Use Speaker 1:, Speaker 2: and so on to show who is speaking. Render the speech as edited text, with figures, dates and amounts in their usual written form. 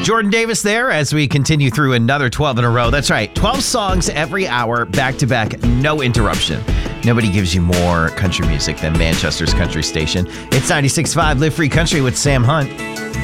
Speaker 1: Jordan Davis there as we continue through another 12 in a row. That's right, 12 songs every hour, back to back, no interruption. Nobody gives you more country music than Manchester's country station. It's 96.5 Live Free Country with Sam Hunt.